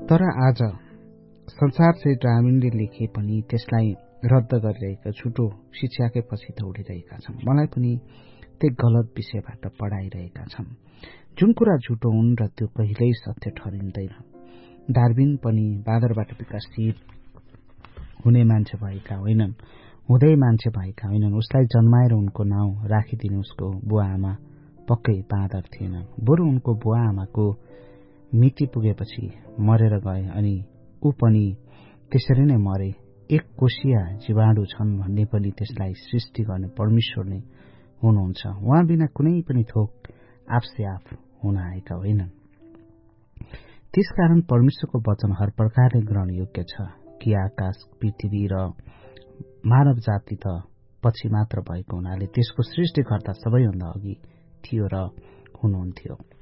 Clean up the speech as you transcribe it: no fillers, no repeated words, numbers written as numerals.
तर आज संसार चाहिँ डार्विनले लेखे पनि त्यसलाई रद्द गरिरहेका झुटो शिक्षाकै पछि दौडिरहेका छन्। मलाई पनि त्यो गलत विषयबाट पढाइरहेका छन्। जुन कुरा झुटो हुन् र त्यो कहिल्यै सत्य ठहरिँदैन। डार्विन पनि बाँदरबाट विकसित हुने मान्छे भएका होइनन्, हुँदै मान्छे भएका होइनन्। उसलाई जन्माएर उनको नाउँ राखिदिने उसको बुवा आमा पक्कै बाँदर थिएनन्। बरु उनको बुवा आमाको मिति पुगेपछि मरेर गए अनि ऊ पनि त्यसरी नै मरे। एक कोशिया जीवाणु छन् भन्ने पनि त्यसलाई सृष्टि गर्ने परमेश्वर नै हुनुहुन्छ। उहाँ बिना कुनै पनि थोक आफसे आफ हुन आएका होइनन्। त्यसकारण परमेश्वरको वचन हर प्रकारले ग्रहण योग्य छ कि आकाश, पृथ्वी र मानव जाति त पछि मात्र भएको हुनाले त्यसको सृष्टिकर्ता सबैभन्दा अघि थियो र हुनुहुन्थ्यो।